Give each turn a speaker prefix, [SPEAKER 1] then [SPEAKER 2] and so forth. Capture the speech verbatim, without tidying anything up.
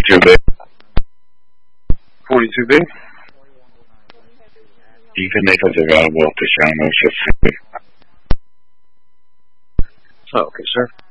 [SPEAKER 1] forty-two B. forty-two B? Ethan Nathan's available to channel six.
[SPEAKER 2] Oh, okay, sir.